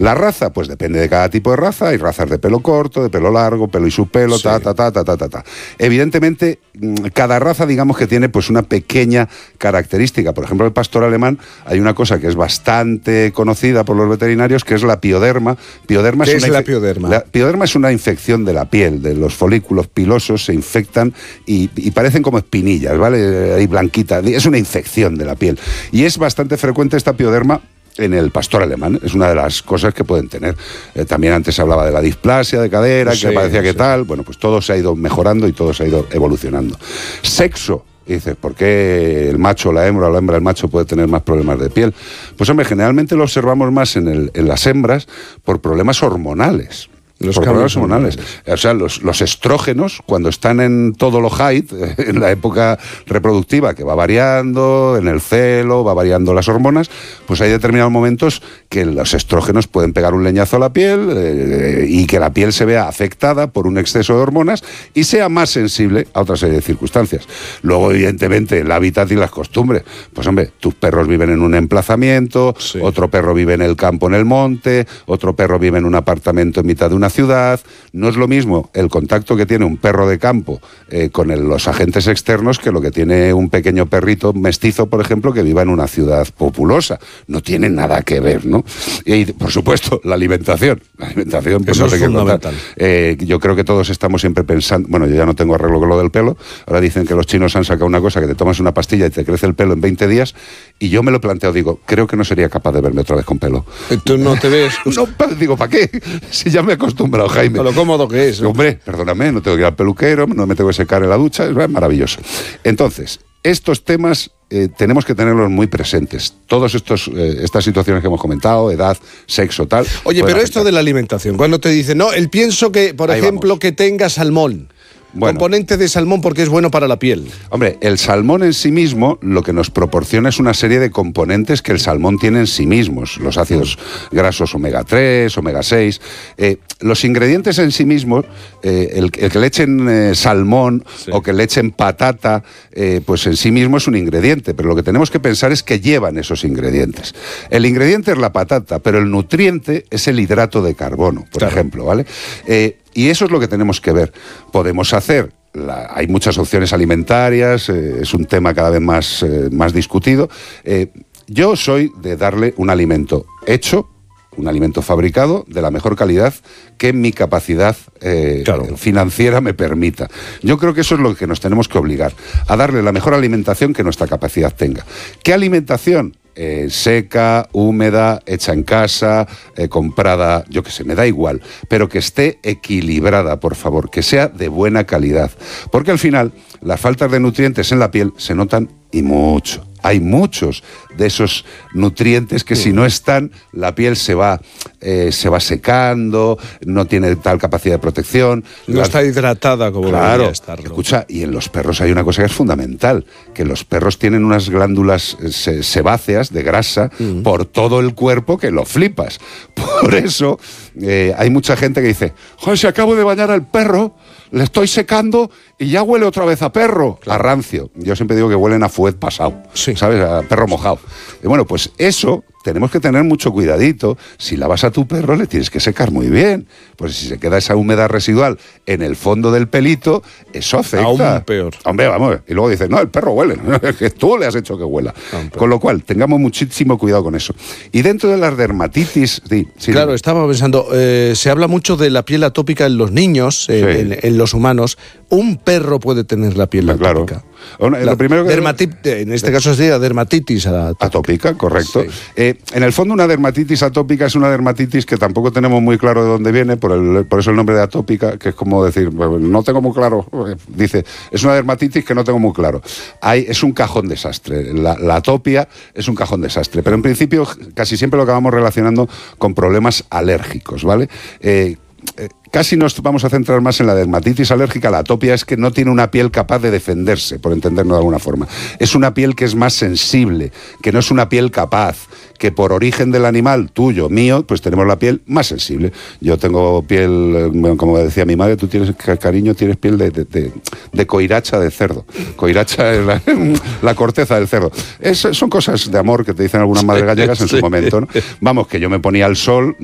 La raza, pues depende de cada tipo de raza. Hay razas de pelo corto, de pelo largo, pelo y subpelo, Sí. Evidentemente, cada raza, digamos que tiene pues una pequeña característica. Por ejemplo, el pastor alemán, hay una cosa que es bastante conocida por los veterinarios, que es la pioderma. ¿Qué es la pioderma? La pioderma es una infección de la piel, de los folículos pilosos se infectan y parecen como espinillas, ¿vale? Ahí blanquita, es una infección de la piel. Y es bastante frecuente esta pioderma en el pastor alemán, es una de las cosas que pueden tener. También antes se hablaba de la displasia de cadera, Sí, que parecía que sí. tal. Bueno, pues todo se ha ido mejorando y todo se ha ido evolucionando. Sexo. Y dices, ¿por qué el macho, la hembra o la hembra, el macho puede tener más problemas de piel? Pues hombre, generalmente lo observamos más en las hembras por problemas hormonales. Los Por cambios problemas hormonales. O sea, los estrógenos, cuando están en todo lo height, en la época reproductiva, que va variando, en el celo, va variando las hormonas, pues hay determinados momentos que los estrógenos pueden pegar un leñazo a la piel y que la piel se vea afectada por un exceso de hormonas y sea más sensible a otra serie de circunstancias. Luego, evidentemente, el hábitat y las costumbres. Pues hombre, tus perros viven en un emplazamiento, Sí. otro perro vive en el campo, en el monte, otro perro vive en un apartamento en mitad de una ciudad. No es lo mismo el contacto que tiene un perro de campo con los agentes externos que lo que tiene un pequeño perrito mestizo, por ejemplo, que viva en una ciudad populosa. No tiene nada que ver, ¿no? Y, por supuesto, la alimentación. La alimentación, pues Eso no sé es qué contar. fundamental. Yo creo que todos estamos siempre pensando... Bueno, yo ya no tengo arreglo con lo del pelo. Ahora dicen que los chinos han sacado una cosa que te tomas una pastilla y te crece el pelo en 20 días. Y yo me lo planteo, digo, creo que no sería capaz de verme otra vez con pelo. Tú no te ves... No, digo, ¿para qué? Si ya me he acostumbrado, Jaime. A lo cómodo que es, ¿no? Hombre, perdóname, no tengo que ir al peluquero, no me tengo que secar en la ducha, es maravilloso. Entonces, estos temas tenemos que tenerlos muy presentes. Todas estas situaciones que hemos comentado, edad, sexo, tal... Oye, pueden pero esto afectar. de la alimentación, cuando te dicen, no, el pienso que, por Ahí ejemplo, vamos. que tenga salmón. Bueno. Componente de salmón porque es bueno para la piel. Hombre, el salmón en sí mismo lo que nos proporciona es una serie de componentes que el salmón tiene en sí mismos. Los ácidos grasos omega 3, omega 6. Los ingredientes en sí mismos, el que le echen salmón o que le echen patata, pues en sí mismo es un ingrediente. Pero lo que tenemos que pensar es que llevan esos ingredientes. El ingrediente es la patata, pero el nutriente es el hidrato de carbono, por ejemplo, ¿vale? Y eso es lo que tenemos que ver. Podemos hacer, hay muchas opciones alimentarias, es un tema cada vez más discutido. Yo soy de darle un alimento hecho, un alimento fabricado de la mejor calidad que mi capacidad financiera me permita. Yo creo que eso es lo que nos tenemos que obligar, a darle la mejor alimentación que nuestra capacidad tenga. ¿Qué alimentación? Seca, húmeda, hecha en casa, comprada, yo qué sé, me da igual, pero que esté equilibrada, por favor, que sea de buena calidad. Porque al final, las faltas de nutrientes en la piel se notan y mucho. Hay muchos de esos nutrientes que si no están, la piel se va secando, no tiene tal capacidad de protección. No está hidratada como debería estarlo. Escucha, y en los perros hay una cosa que es fundamental, que los perros tienen unas glándulas sebáceas de grasa por todo el cuerpo que lo flipas. Por eso hay mucha gente que dice, joder, si acabo de bañar al perro, le estoy secando y ya huele otra vez a perro, a rancio. Yo siempre digo que huelen a fuet pasado, ¿sabes? A perro mojado. Y bueno, pues eso tenemos que tener mucho cuidadito. Si lavas a tu perro, le tienes que secar muy bien. Pues si se queda esa humedad residual en el fondo del pelito, eso afecta. Aún peor. Hombre, vamos. Y luego dices, no, el perro huele. Es que tú le has hecho que huela. Con lo cual, tengamos muchísimo cuidado con eso. Y dentro de las dermatitis... Claro, estaba pensando, se habla mucho de la piel atópica en los niños, en los humanos. Un perro puede tener la piel atópica. Lo primero que en este caso sería dermatitis atópica, correcto. Sí. En el fondo, una dermatitis atópica es una dermatitis que tampoco tenemos muy claro de dónde viene, por eso el nombre de atópica, que es como decir, no tengo muy claro. Dice, es una dermatitis que no tengo muy claro. Es un cajón desastre. La atopia es un cajón desastre. Pero en principio, casi siempre lo acabamos relacionando con problemas alérgicos, ¿vale? Casi nos vamos a centrar más en la dermatitis alérgica. La atopia es que no tiene una piel capaz de defenderse, por entendernos de alguna forma. Es una piel que es más sensible, que no es una piel capaz, que por origen del animal, tuyo, mío, pues tenemos la piel más sensible. Yo tengo piel, como decía mi madre, tú tienes, cariño, tienes piel de coiracha de cerdo. Coiracha es la corteza del cerdo. Son cosas de amor que te dicen algunas madres gallegas en su momento, ¿no? Vamos, que yo me ponía al sol...